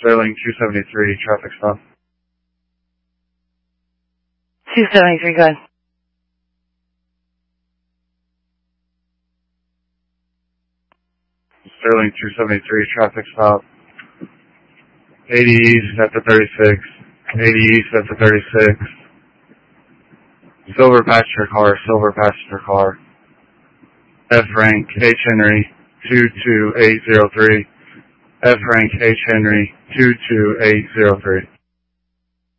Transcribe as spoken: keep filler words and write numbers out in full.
Sterling two seventy-three, traffic stop. two seventy-three, go ahead. Sterling two seventy-three, traffic stop. eighty East at the thirty-six. eighty East at the thirty-six. Silver passenger car, silver passenger car. F rank H Henry two two eight zero three. F rank H Henry two two eight zero three.